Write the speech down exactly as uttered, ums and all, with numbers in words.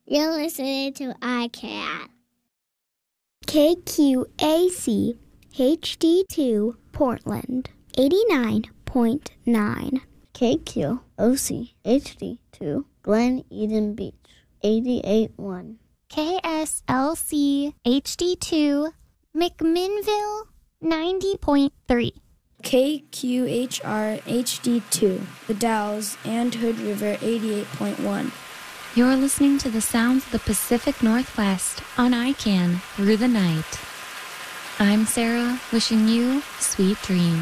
You're listening to I C A N. K Q A C H D two Portland, eighty-nine point nine. K Q O C H D two Glen Eden Beach, eighty-eight point one. K S L C H D two McMinnville, ninety point three. K Q H R H D two The Dalles and Hood River, eighty-eight point one. You're listening to the sounds of the Pacific Northwest on I C A N through the night. I'm Sarah, wishing you sweet dreams.